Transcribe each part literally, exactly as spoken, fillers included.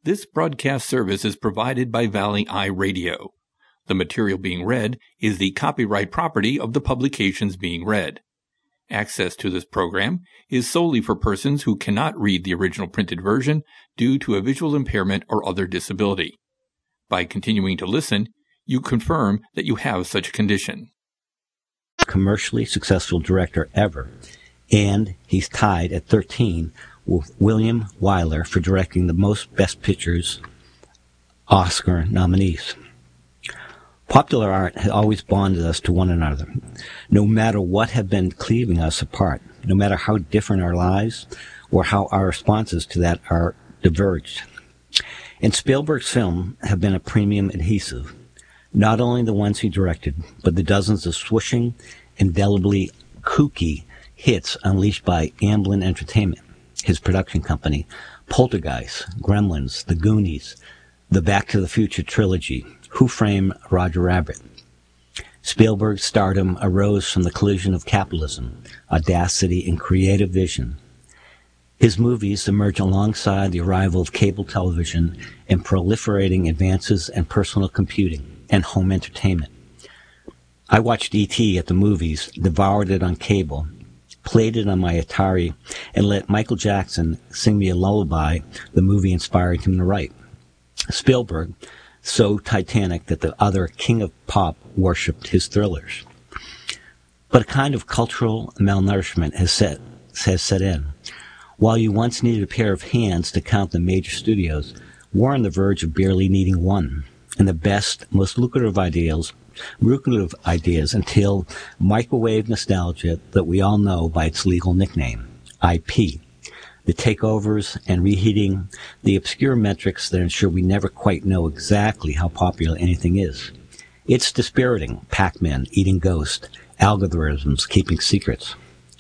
This broadcast service is provided by Valley Eye Radio. The material being read is the copyright property of the publications being read. Access to this program is solely for persons who cannot read the original printed version due to a visual impairment or other disability. By continuing to listen, you confirm that you have such a condition. Commercially successful director ever, and he's tied at thirteen with William Wyler for directing the most Best Pictures Oscar nominees. Popular art has always bonded us to one another, no matter what have been cleaving us apart, no matter how different our lives or how our responses to that are diverged. And Spielberg's films have been a premium adhesive, not only the ones he directed, but the dozens of swooshing, indelibly kooky hits unleashed by Amblin Entertainment, his production company, Poltergeist, Gremlins, The Goonies, the Back to the Future trilogy, Who Framed Roger Rabbit. Spielberg's stardom arose from the collision of capitalism, audacity, and creative vision. His movies emerge alongside the arrival of cable television and proliferating advances in personal computing and home entertainment. I watched E T at the movies, devoured it on cable, played it on my Atari, and let Michael Jackson sing me a lullaby the movie inspired him to write. Spielberg, so titanic that the other king of pop worshipped his thrillers. But a kind of cultural malnourishment has set, has set in. While you once needed a pair of hands to count the major studios, we're on the verge of barely needing one. And the best, most lucrative ideas, lucrative ideas until microwave nostalgia that we all know by its legal nickname, I P. The takeovers and reheating, the obscure metrics that ensure we never quite know exactly how popular anything is. It's dispiriting, Pac-Man eating ghosts, algorithms keeping secrets.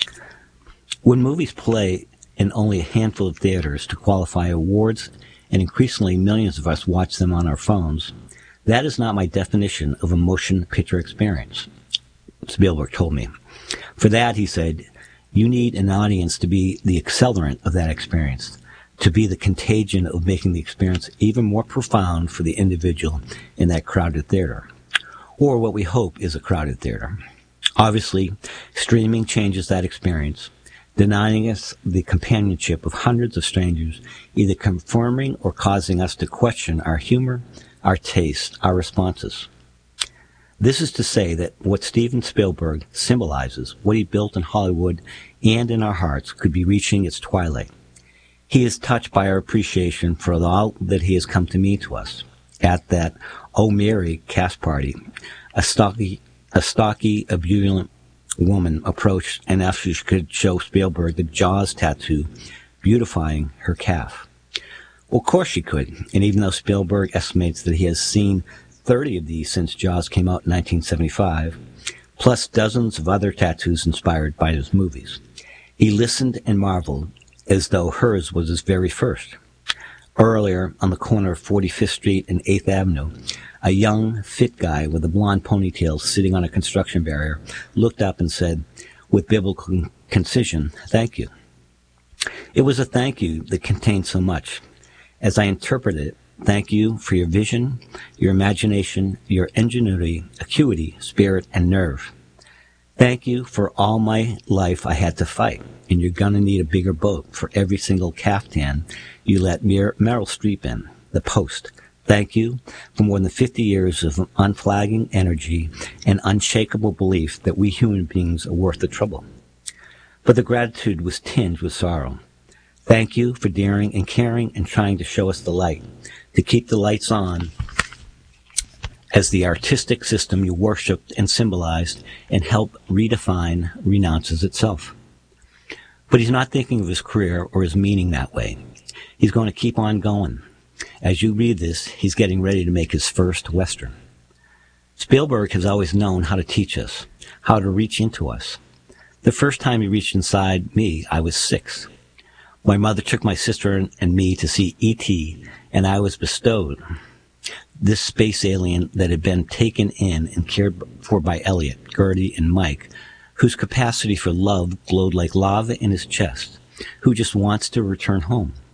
When movies play in only a handful of theaters to qualify awards, and increasingly millions of us watch them on our phones, that is not my definition of a motion picture experience, Spielberg told me. For that, he said, you need an audience to be the accelerant of that experience, to be the contagion of making the experience even more profound for the individual in that crowded theater, or what we hope is a crowded theater. Obviously, streaming changes that experience, denying us the companionship of hundreds of strangers, either confirming or causing us to question our humor, our taste, our responses. This is to say that what Steven Spielberg symbolizes, what he built in Hollywood and in our hearts, could be reaching its twilight. He is touched by our appreciation for all that he has come to mean to us. At that Oh Mary cast party, a stocky, a stocky, ebullient woman approached and asked if she could show Spielberg the Jaws tattoo beautifying her calf. Well, of course she could, and even though Spielberg estimates that he has seen thirty of these since Jaws came out in nineteen seventy-five, plus dozens of other tattoos inspired by his movies, he listened and marveled as though hers was his very first. Earlier, on the corner of forty-fifth Street and eighth Avenue, a young, fit guy with a blonde ponytail sitting on a construction barrier looked up and said, with biblical concision, "Thank you." It was a thank you that contained so much. As I interpreted it, thank you for your vision, your imagination, your ingenuity, acuity, spirit, and nerve. Thank you for all my life I had to fight, and you're gonna need a bigger boat for every single caftan you let Mer- Meryl Streep in, the Post. Thank you for more than fifty years of unflagging energy and unshakable belief that we human beings are worth the trouble. But the gratitude was tinged with sorrow. Thank you for daring and caring and trying to show us the light, to keep the lights on as the artistic system you worshipped and symbolized and helped redefine renounces itself. But he's not thinking of his career or his meaning that way. He's going to keep on going. As you read this, he's getting ready to make his first Western. Spielberg has always known how to teach us, how to reach into us. The first time he reached inside me, I was six. My mother took my sister and me to see E T, and I was bestowed this space alien that had been taken in and cared for by Elliot, Gertie, and Mike, whose capacity for love glowed like lava in his chest, who just wants to return home.